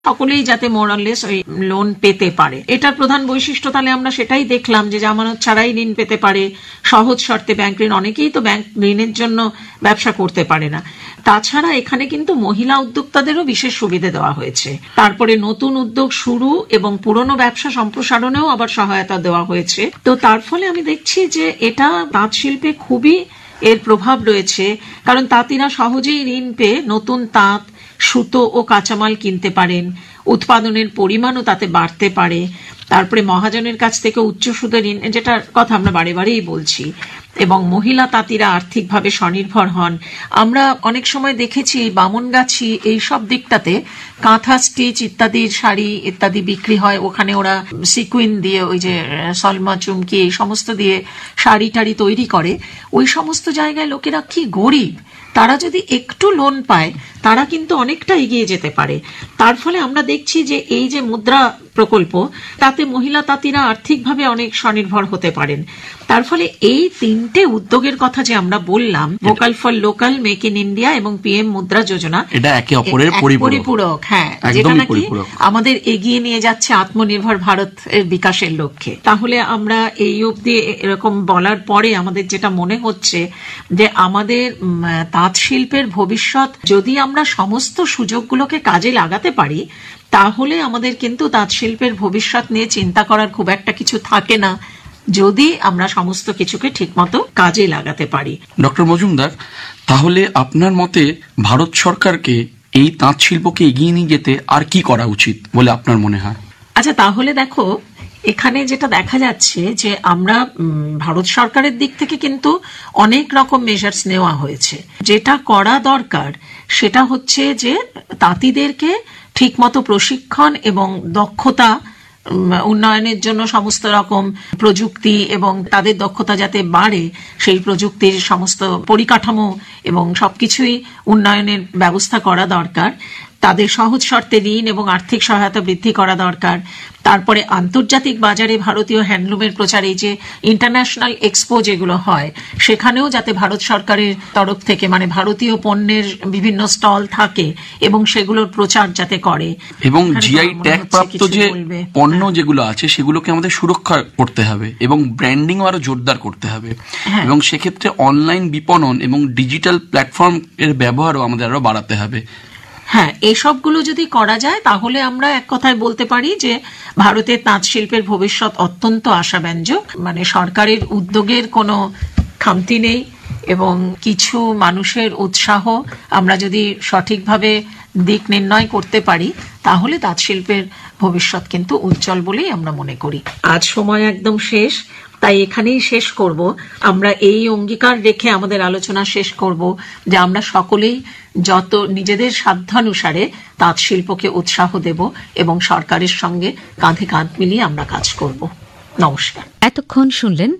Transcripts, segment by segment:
সকলেই যাতে মোরাললেস ওই লোন পেতে পারে। এটার প্রধান বৈশিষ্ট্য তাহলে আমরা সেটাই দেখলাম যে জামানত ছাড়াই ঋণ পেতে পারে, সহজ শর্তে ব্যাংক ঋণ। অনেকেই তো ব্যাংক ঋণের জন্য ব্যবসা করতে পারে না। তাছাড়া এখানে কিন্তু মহিলা উদ্যোক্তাদেরও বিশেষ সুবিধা দেওয়া হয়েছে। তারপরে নতুন উদ্যোগ শুরু এবং পুরনো ব্যবসা সম্প্রসারণেও আবার সহায়তা দেওয়া হয়েছে। তো তার ফলে আমি দেখছি যে এটা তাঁত শিল্পে খুবই এর প্রভাব রয়েছে, কারণ তাঁতিরা সহজেই ঋণ পেয়ে নতুন তাঁত, সুতো ও কাঁচামাল কিনতে পারেন, উৎপাদনের পরিমাণও তাতে বাড়তে পারে। তারপরে মহাজনের কাছ থেকে উচ্চ সুদে ঋণ, যেটার কথা আমরা বারে বারেই বলছি, এবং মহিলা তাঁতিরা আর্থিকভাবে স্বনির্ভর হন। আমরা অনেক সময় দেখেছি বামনগাছি এই সব দিকটাতে কাঁথা স্টিচ ইত্যাদির শাড়ি ইত্যাদি বিক্রি হয়, ওখানে ওরা সিকুইন দিয়ে ওই যে সলমা চুমকি এই সমস্ত দিয়ে শাড়ি টাড়ি তৈরি করে। ওই সমস্ত জায়গায় লোকেরা কি গরিব, তারা যদি একটু লোন পায় তারা কিন্তু অনেকটা এগিয়ে যেতে পারে। তার ফলে আমরা দেখছি যে এই যে মুদ্রা প্রকল্প, তাতে মহিলা তাঁতিরা আর্থিকভাবে অনেক স্বনির্ভর হতে পারেন। তার ফলে এই তিনটে উদ্যোগের কথা যে আমরা বললাম, vocal for local, make in India এবং পিএম মুদ্রা যোজনা, এটা একে অপরের পরিপূরক। হ্যাঁ, যেটা নাকি আমাদের এগিয়ে নিয়ে যাচ্ছে আত্মনির্ভর ভারত এর বিকাশের লক্ষ্যে। তাহলে আমরা এই অবধি এরকম বলার পরে আমাদের যেটা মনে হচ্ছে যে আমাদের তাঁত শিল্পের ভবিষ্যৎ যদি আমরা সমস্ত সুযোগগুলোকে কাজে লাগাতে পারি, তাহলে আমাদের কিন্তু তাঁত শিল্পের ভবিষ্যৎ নিয়ে চিন্তা করার খুব একটা কিছু থাকে না, যদি আমরা সমস্ত কিছুকে ঠিকমতো কাজে লাগাতে পারি। ডক্টর মজুমদার, তাহলে আপনার মতে ভারত সরকারকে এই তাঁত শিল্পকে এগিয়ে নিয়ে যেতে আর কি করা উচিত বলে আপনার মনে হয়? আচ্ছা, তাহলে দেখো, এখানে যেটা দেখা যাচ্ছে যে আমরা ভারত সরকারের দিক থেকে কিন্তু অনেক রকম মেজার্স নেওয়া হয়েছে। যেটা করা দরকার সেটা হচ্ছে যে তাঁতিদেরকে ঠিকমতো প্রশিক্ষণ এবং দক্ষতা উন্নয়নের জন্য সমস্ত রকম প্রযুক্তি এবং তাদের দক্ষতা যাতে বাড়ে, সেই প্রযুক্তির সমস্ত পরিকাঠামো এবং সবকিছুই উন্নয়নের ব্যবস্থা করা দরকার। তাদের সহজ শর্তে ঋণ এবং আর্থিক সহায়তা বৃদ্ধি করা দরকার। তারপরে আন্তর্জাতিক বাজারে ভারতীয় হ্যান্ডলুমের প্রচার, এই যে ইন্টারন্যাশনাল এক্সপো যেগুলো হয়, সেখানেও যাতে ভারত সরকারের তরফ থেকে মানে ভারতীয় পণ্যের বিভিন্ন স্টল থাকে এবং সেগুলোর প্রচার যাতে করে। এবং জিআই ট্যাগ প্রাপ্ত যে পণ্য যেগুলো আছে সেগুলোকে আমাদের সুরক্ষা করতে হবে এবং ব্র্যান্ডিং আরো জোরদার করতে হবে। এবং সেক্ষেত্রে অনলাইন বিপণন এবং ডিজিটাল প্ল্যাটফর্ম এর ব্যবহারও আমাদের আরো বাড়াতে হবে। হ্যাঁ, এসবগুলো যদি করা যায় তাহলে আমরা এক কথায় বলতে পারি যে ভারতের তাঁত শিল্পের ভবিষ্যৎ অত্যন্ত আশাব্যঞ্জক। মানে সরকারের উদ্যোগের কোনো খামতি নেই এবং কিছু মানুষের উৎসাহ আমরা যদি সঠিকভাবে দিক নির্ণয় করতে পারি, তাহলে তাঁত শিল্পের ভবিষ্যৎ কিন্তু উজ্জ্বল বলেই আমরা মনে করি। আজ সময় একদম শেষ, তাই এখানেই শেষ করব। আমরা এই অঙ্গীকার রেখে আমাদের আলোচনা শেষ করব যে আমরা সকলেই যত নিজেদের সাধ্যানুসারে তাঁত শিল্পকে উৎসাহ দেব এবং সরকারের সঙ্গে কাঁধে কাঁধ মিলিয়ে আমরা কাজ করব। নমস্কার। এতক্ষণ শুনলেন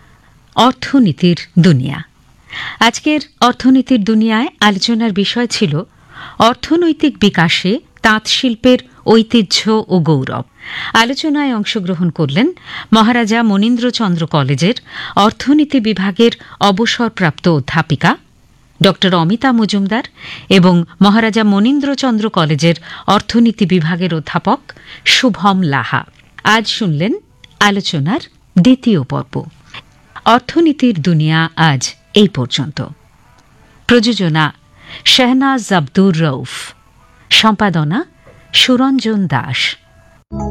অর্থনীতির দুনিয়া। আজকের অর্থনীতির দুনিয়ায় আলোচনার বিষয় ছিল অর্থনৈতিক বিকাশে তাঁত শিল্পের ঐতিহ্য ও গৌরব। আলোচনায় অংশগ্রহণ করলেন মহারাজা মনীন্দ্রচন্দ্র কলেজের অর্থনীতি বিভাগের অবসরপ্রাপ্ত অধ্যাপিকা ড অমিতা মজুমদার এবং মহারাজা মনীন্দ্রচন্দ্র কলেজের অর্থনীতি বিভাগের অধ্যাপক শুভম লাহা। আজ শুনলেন আলোচনার দ্বিতীয় পর্ব। অর্থনীতির দুনিয়া আজ এই পর্যন্ত। প্রযোজনা শাহনাজ আব্দুর রউফ, সম্পাদনা সুরঞ্জন দাস।